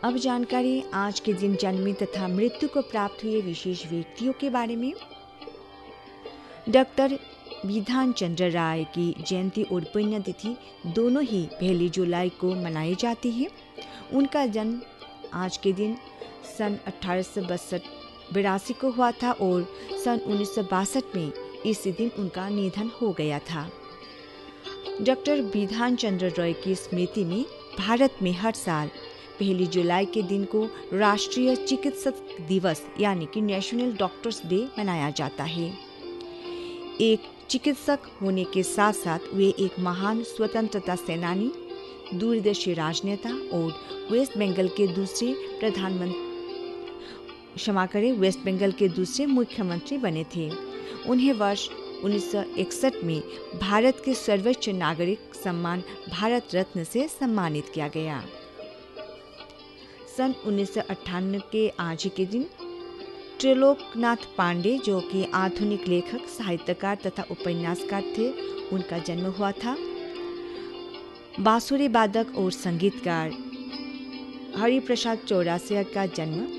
अब जानकारी आज के दिन जन्मे तथा मृत्यु को प्राप्त हुए विशेष व्यक्तियों के बारे में। डॉक्टर विधान चंद्र राय की जयंती और पुण्यतिथि दोनों ही 1 जुलाई को मनाई जाती है। उनका जन्म आज के दिन सन 1882 को हुआ था और सन 1962 में इसी दिन उनका निधन हो गया था। डॉक्टर विधान चंद्र रॉय की स्मृति में भारत में हर साल 1 जुलाई के दिन को राष्ट्रीय चिकित्सक दिवस यानी कि नेशनल डॉक्टर्स डे मनाया जाता है। एक चिकित्सक होने के साथ साथ वे एक महान स्वतंत्रता सेनानी, दूरदर्शी राजनेता और वेस्ट बंगाल के दूसरे मुख्यमंत्री बने थे। उन्हें वर्ष 1961 में भारत के सर्वोच्च नागरिक सम्मान भारत रत्न से सम्मानित किया गया। सन 1998 के आज के दिन त्रिलोकनाथ पांडे, जो कि आधुनिक लेखक, साहित्यकार तथा उपन्यासकार थे, उनका जन्म हुआ था। बांसुरी वादक और संगीतकार हरिप्रसाद चौरसिया का जन्म